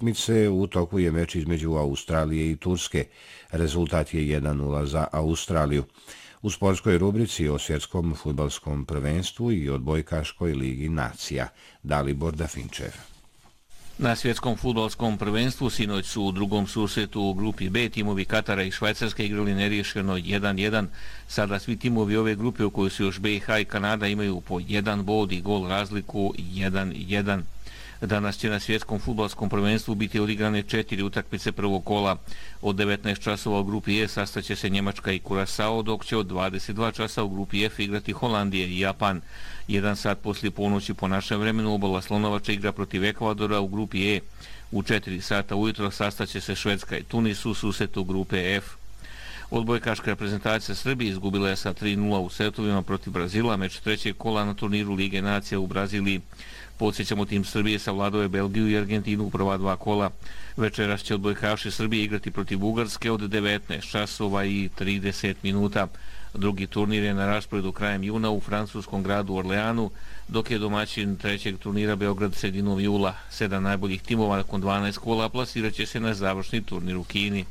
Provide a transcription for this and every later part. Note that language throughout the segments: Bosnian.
utakmice, u toku je meč između Australije i Turske. Rezultat je 1:0 za Australiju. U sportskoj rubrici o svjetskom fudbalskom prvenstvu i odbojkaškoj ligi nacija. Dalibor Dafinčev. Na svjetskom fudbalskom prvenstvu sinoć su u drugom susretu u grupi B timovi Katara i Švajcarske igrali neriješeno 1:1. Sada svi timovi ove grupe u kojoj su još BiH i Kanada imaju po 1 bod i gol razliku 1:1. Danas će na svjetskom fudbalskom prvenstvu biti odigrane 4 utakmice prvog kola. Od 19 časova u grupi E sastaće se Njemačka i Kurasao, dok će od 22 časa u grupi F igrati Holandija i Japan. 1 sat poslije ponoći po našem vremenu Obala Slonovača igra protiv Ekvadora u grupi E. U 4 sata ujutro sastaće se Švedska i Tunis u susretu grupe F. Odbojkaška reprezentacija Srbije izgubila je sa 3:0 u setovima protiv Brazila, meč trećeg kola na turniru Lige nacija u Braziliji. Podsjećamo, tim Srbije savladao je Belgiju i Argentinu u prva 2 kola. Večeras će odbojkaši Srbije igrati protiv Bugarske od 19 časova i 30 minuta. Drugi turnir je na rasporedu krajem juna u francuskom gradu Orleanu, dok je domaćin trećeg turnira Beograd sredinom jula. 7 najboljih timova nakon 12 kola plasirat će se na završni turnir u Kini.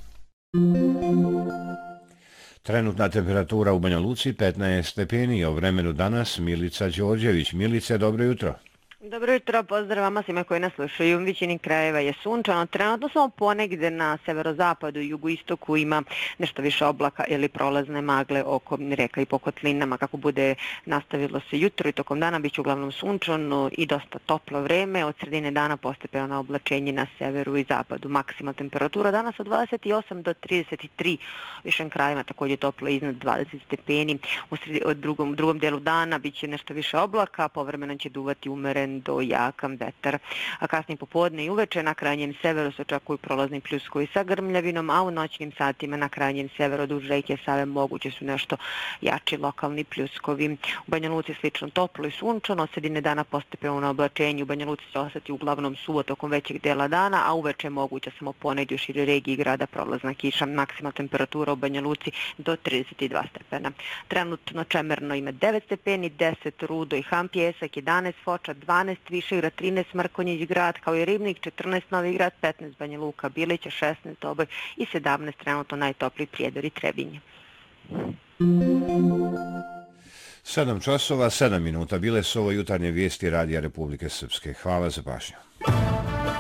Trenutna temperatura u Banja Luci 15 stepeni, o vremenu danas Milica Đorđević. Milice, dobro jutro. Dobro jutro, pozdrav vama svima koji nas slušaju. U većini krajeva je sunčano. Trenutno samo ponegde na severozapadu i jugoistoku ima nešto više oblaka ili prolazne magle oko reka i po kotlinama. Kako bude nastavilo se jutro i tokom dana biće uglavnom sunčano i dosta toplo vreme. Od sredine dana postepeno na oblačenje na severu i zapadu. Maksimalna temperatura danas od 28 do 33. Višem krajima također toplo iznad 20 stepeni. U drugom delu dana biće nešto više oblaka, povremeno će duvati umeren do jakan vetar. A kasnije popodne i uveče na krajnjem severu se očekuju prolazni pljuskovi sa grmljavinom, a u noćnim satima na krajnjem severu duž reke Save moguće su nešto jači lokalni pljuskovi. U Banja Luci slično toplo i sunčano, od sredine dana postepeno na oblačenju. U Banja Luci će ostati uglavnom suvo tokom većeg dela dana, a uveče moguće samo ponegdje u široj regiji grada prolazna kiša. Maksimalna temperatura u Banja Luci do 32 stepena. Trenutno Čemerno ima 9 stepeni, 10 Rudo i Ham Pjesak, 11 Foča, 12 Višegrad, 13 Mrkonjić grad, kao i Ribnik, 14 Novi Grad, 15 Banja Luka, Bilića, 16 Oboj i 17 trenutno najtopliji Prijedor i Trebinje. 7 časova, 7 minuta. Bile su ovo jutarnje vijesti Radija Republike Srpske. Hvala za pažnju.